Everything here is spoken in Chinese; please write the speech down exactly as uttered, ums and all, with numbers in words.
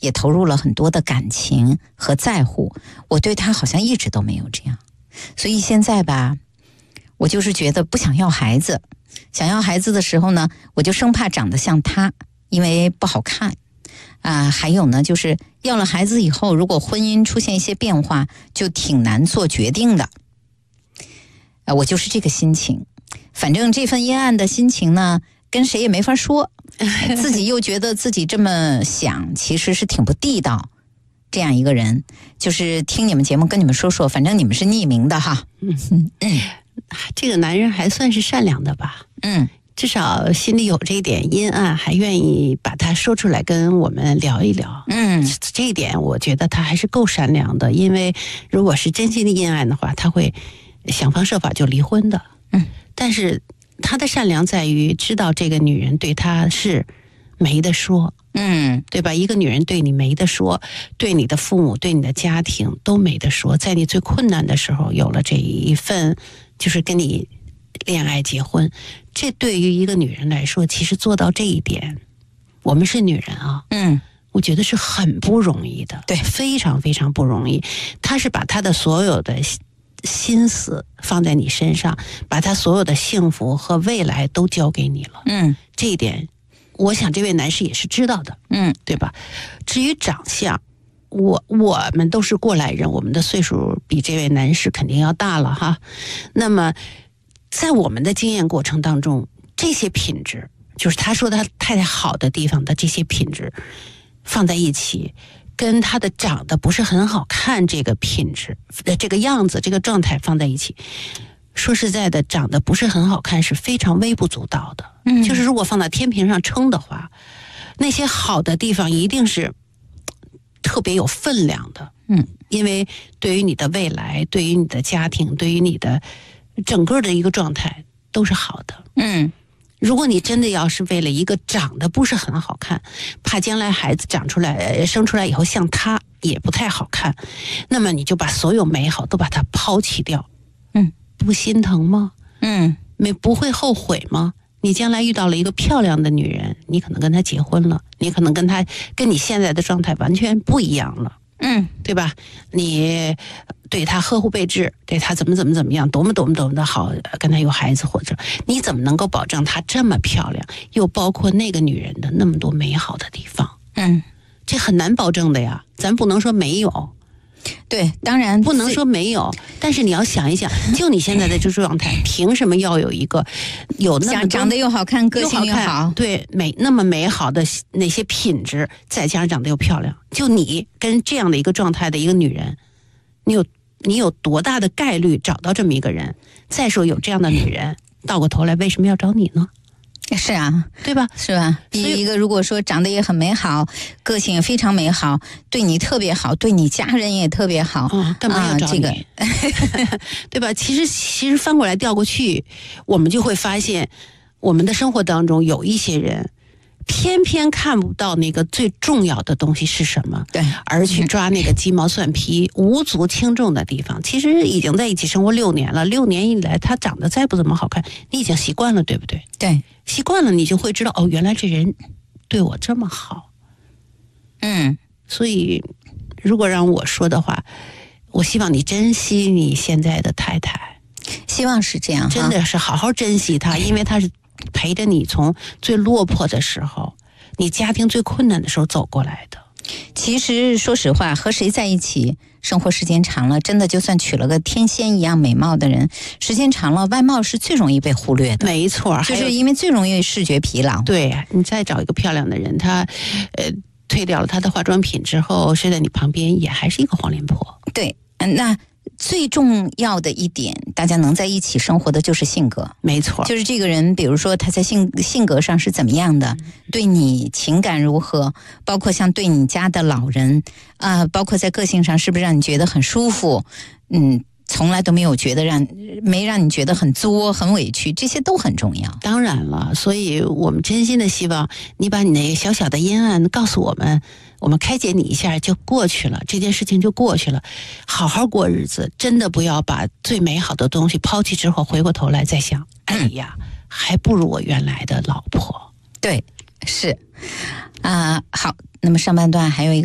也投入了很多的感情和在乎，我对他好像一直都没有这样。所以现在吧，我就是觉得不想要孩子，想要孩子的时候呢，我就生怕长得像他，因为不好看啊、呃。还有呢，就是要了孩子以后，如果婚姻出现一些变化，就挺难做决定的。啊、呃，我就是这个心情。反正这份阴暗的心情呢，跟谁也没法说，自己又觉得自己这么想，其实是挺不地道。这样一个人，就是听你们节目跟你们说说，反正你们是匿名的哈。 嗯嗯，这个男人还算是善良的吧？ 嗯， 至少心里有这一点阴暗，还愿意把它说出来跟我们聊一聊。 嗯， 这一点我觉得他还是够善良的，因为如果是真心的阴暗的话，他会想方设法就离婚的。 嗯， 但是他的善良在于知道这个女人对他是没得说。 嗯， 对吧？一个女人对你没得说，对你的父母、对你的家庭都没得说，在你最困难的时候有了这一份，就是跟你恋爱结婚，这对于一个女人来说，其实做到这一点，我们是女人啊， 嗯， 我觉得是很不容易的， 对， 非常非常不容易。她是把她的所有的心思放在你身上，把她所有的幸福和未来都交给你了， 嗯， 这一点。我想这位男士也是知道的， 嗯， 对吧？至于长相，我我们都是过来人，我们的岁数比这位男士肯定要大了哈。那么，在我们的经验过程当中，这些品质，就是他说他太太好的地方的这些品质，放在一起，跟他的长得不是很好看这个品质的这个样子、这个状态放在一起。说实在的，长得不是很好看是非常微不足道的。嗯，就是如果放到天平上称的话，那些好的地方一定是特别有分量的。 嗯， 因为对于你的未来，对于你的家庭，对于你的整个的一个状态都是好的。 嗯， 如果你真的要是为了一个长得不是很好看，怕将来孩子长出来生出来以后像他也不太好看，那么你就把所有美好都把它抛弃掉。 嗯， 不心疼吗？ 嗯， 没不会后悔吗？你将来遇到了一个漂亮的女人，你可能跟她结婚了，你可能跟她跟你现在的状态完全不一样了。 嗯， 对吧？你对她呵护备至，对她怎么怎么怎么样，多么多么多么的好，跟她有孩子，或者你怎么能够保证她这么漂亮，又包括那个女人的那么多美好的地方？ 嗯， 这很难保证的呀，咱不能说没有。 对，当然不能说没有，但是你要想一想，就你现在的这状态，凭什么要有一个有那么多长得又好看，个性又好， 对美那么美好的那些品质，再加上长得又漂亮，就你跟这样的一个状态的一个女人，你有你有多大的概率找到这么一个人？再说有这样的女人，倒过头来为什么要找你呢？ 是啊， 对吧？ 是吧？一个如果说长得也很美好，个性也非常美好，对你特别好，对你家人也特别好， 嗯，干嘛要找你？啊这个、对吧？其实，其实翻过来调过去，我们就会发现，我们的生活当中有一些人，偏偏看不到那个最重要的东西是什么， 对， 而去抓那个鸡毛蒜皮、无足轻重的地方。其实已经在一起生活六年了，六年以来，他长得再不怎么好看，你已经习惯了，对不对？ 对。 习惯了，你就会知道哦，原来这人对我这么好。 嗯， 所以如果让我说的话，我希望你珍惜你现在的太太， 希望是这样， 真的是好好珍惜她，因为她是陪着你从最落魄的时候，你家庭最困难的时候走过来的。 其实说实话，和谁在一起生活时间长了，真的就算娶了个天仙一样美貌的人，时间长了，外貌是最容易被忽略的。 没错， 就是因为最容易视觉疲劳。 对，你再找一个漂亮的人，他呃退掉了他的化妆品之后，睡在你旁边也还是一个黄脸婆。 对，嗯，那最重要的一点，大家能在一起生活的就是性格。 没错， 就是这个人，比如说他在性性格上是怎么样的，嗯、对你情感如何，包括像对你家的老人啊、呃，包括在个性上是不是让你觉得很舒服，嗯，从来都没有觉得让没让你觉得很作很委屈，这些都很重要。 当然了，所以我们真心的希望你把你那小小的阴暗告诉我们，我们开解你一下就过去了，这件事情就过去了，好好过日子，真的不要把最美好的东西抛弃之后回过头来再想，哎呀，还不如我原来的老婆。 对，是啊、呃，好，那么上半段还有一个